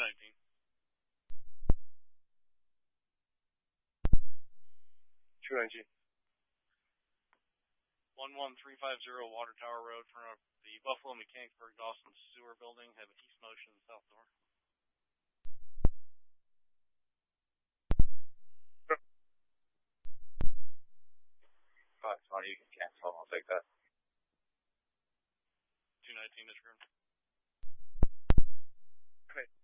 219. 219. 11350 Water Tower Road from the Buffalo Mechanicsburg Dawson Sewer Building. Have an east motion south door. Sorry, you can cancel. I'll take that. 219 is room. Okay.